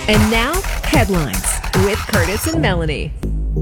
And now, headlines with Curtis and Melanie.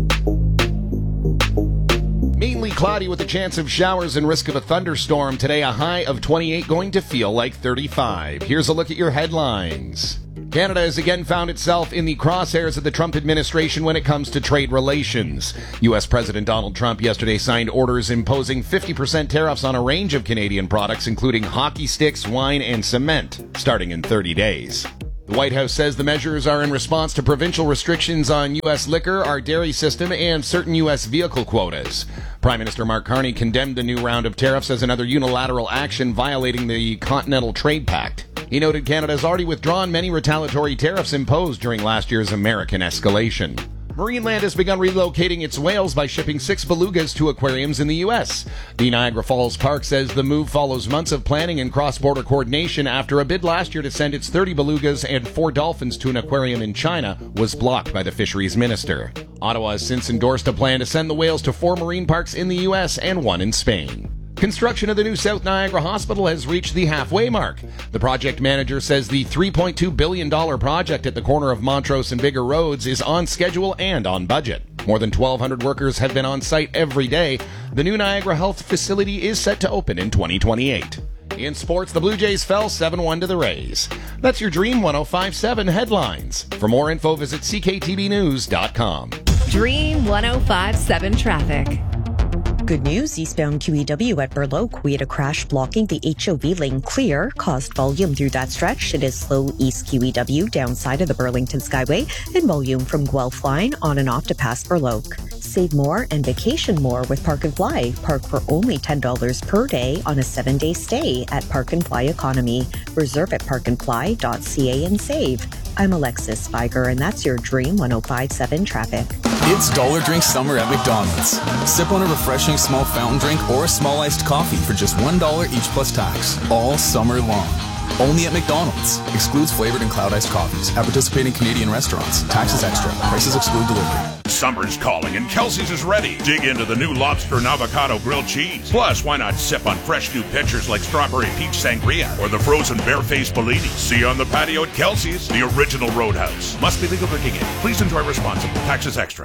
Mainly cloudy with a chance of showers and risk of a thunderstorm. Today, a high of 28, going to feel like 35. Here's a look at your headlines. Canada has again found itself in the crosshairs of the Trump administration when it comes to trade relations. U.S. President Donald Trump yesterday signed orders imposing 50% tariffs on a range of Canadian products, including hockey sticks, wine, and cement, starting in 30 days. The White House says the measures are in response to provincial restrictions on U.S. liquor, our dairy system, and certain U.S. vehicle quotas. Prime Minister Mark Carney condemned the new round of tariffs as another unilateral action violating the Continental Trade Pact. He noted Canada has already withdrawn many retaliatory tariffs imposed during last year's American escalation. Marineland has begun relocating its whales by shipping 6 belugas to aquariums in the U.S. The Niagara Falls Park says the move follows months of planning and cross-border coordination after a bid last year to send its 30 belugas and 4 dolphins to an aquarium in China was blocked by the fisheries minister. Ottawa has since endorsed a plan to send the whales to 4 marine parks in the U.S. and 1 in Spain. Construction of the new South Niagara Hospital has reached the halfway mark. The project manager says the $3.2 billion project at the corner of Montrose and Bigger Roads is on schedule and on budget. More than 1,200 workers have been on site every day. The new Niagara Health facility is set to open in 2028. In sports, the Blue Jays fell 7-1 to the Rays. That's your Dream 105.7 headlines. For more info, visit cktbnews.com. Dream 105.7 traffic. Good news, eastbound QEW at Burloak. We had a crash blocking the HOV lane clear, caused volume through that stretch. It is slow east QEW downside of the Burlington Skyway and volume from Guelph line on and off to past Burloak. Save more and vacation more with Park and Fly. Park for only $10 per day on a 7-day stay at Park and Fly Economy. Reserve at parkandfly.ca and save. I'm Alexis Spiger, and that's your Dream 105.7 traffic. It's Dollar Drink Summer at McDonald's. Sip on a refreshing small fountain drink or a small iced coffee for just $1 each plus tax, all summer long. Only at McDonald's. Excludes flavored and cloud iced coffees. At participating Canadian restaurants. Taxes extra. Prices exclude delivery. Summer's calling and Kelsey's is ready. Dig into the new lobster and avocado grilled cheese. Plus, why not sip on fresh new pitchers like strawberry peach sangria or the frozen barefaced Bellini? See you on the patio at Kelsey's, the original Roadhouse. Must be legal drinking age. Please enjoy responsibly. Taxes extra.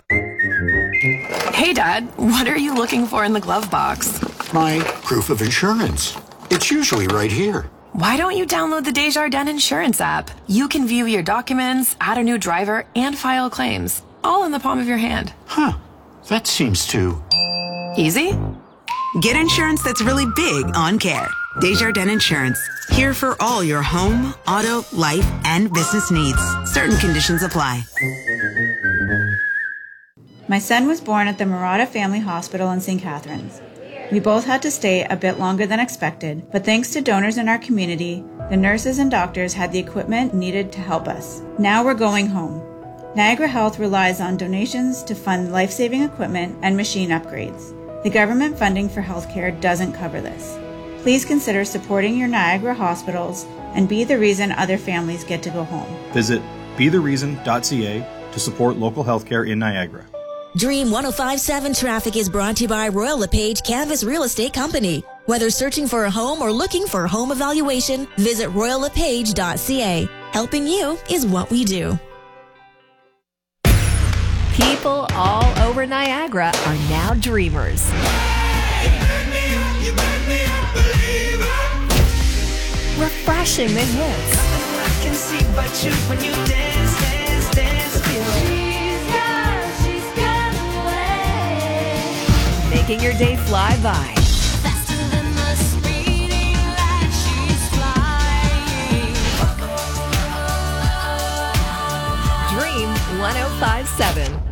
Hey, Dad, what are you looking for in the glove box? My proof of insurance. It's usually right here. Why don't you download the Desjardins Insurance app? You can view your documents, add a new driver, and file claims, all in the palm of your hand. Huh. That seems too easy? Get insurance that's really big on care. Desjardins Insurance. Here for all your home, auto, life, and business needs. Certain conditions apply. My son was born at the Murata Family Hospital in St. Catharines. We both had to stay a bit longer than expected, but thanks to donors in our community, the nurses and doctors had the equipment needed to help us. Now we're going home. Niagara Health relies on donations to fund life-saving equipment and machine upgrades. The government funding for healthcare doesn't cover this. Please consider supporting your Niagara hospitals and be the reason other families get to go home. Visit bethereason.ca to support local healthcare in Niagara. Dream 105.7 traffic is brought to you by Royal LePage Canvas Real Estate Company. Whether searching for a home or looking for a home evaluation, visit royallepage.ca. Helping you is what we do. People all over Niagara are now dreamers. Refreshing the hits. I can see but you when you dance, dance, dance. Making your day fly by. Faster than the speeding light, she's flying. Dream 105.7.